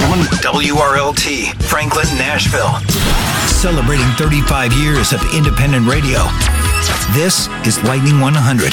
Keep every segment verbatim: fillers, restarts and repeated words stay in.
W R L T, Franklin, Nashville. Celebrating thirty-five years of independent radio. This is Lightning one hundred.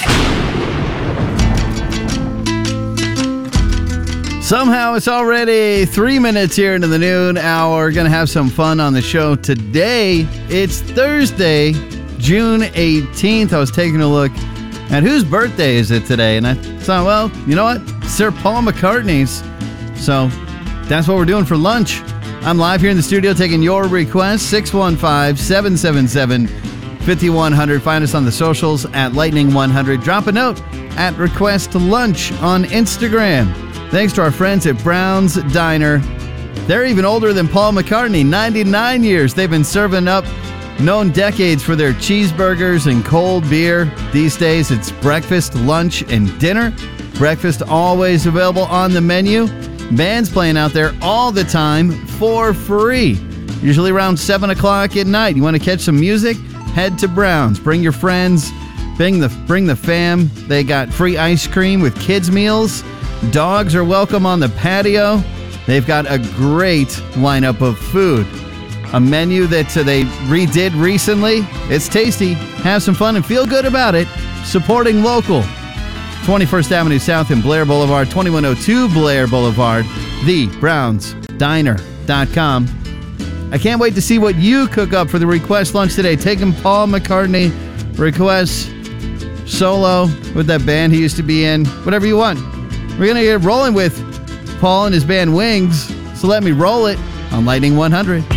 Somehow it's already three minutes here into the noon hour. We're going to have some fun on the show today. It's Thursday, June eighteenth. I was taking a look at whose birthday is it today, and I thought, well, you know what? Sir Paul McCartney's. So that's what we're doing for lunch. I'm live here in the studio taking your requests. six one five, seven seven seven, five one zero zero. Find us on the socials at Lightning one hundred. Drop a note at Request Lunch on Instagram. Thanks to our friends at Brown's Diner. They're even older than Paul McCartney, ninety-nine years. They've been serving up known decades for their cheeseburgers and cold beer. These days, it's breakfast, lunch, and dinner. Breakfast always available on the menu. Bands playing out there all the time for free. Usually around seven o'clock at night. You want to catch some music? Head to Brown's. Bring your friends. Bring the, bring the fam. They got free ice cream with kids' meals. Dogs are welcome on the patio. They've got a great lineup of food. A menu that uh, they redid recently. It's tasty. Have some fun and feel good about it. Supporting local. twenty-first Avenue South and Blair Boulevard, twenty-one oh two Blair Boulevard, the browns diner dot com. I can't wait to see what you cook up for the request lunch today. Taking Paul McCartney requests, solo, with that band he used to be in, whatever you want. We're going to get rolling with Paul and his band Wings, so let me roll it on Lightning one hundred.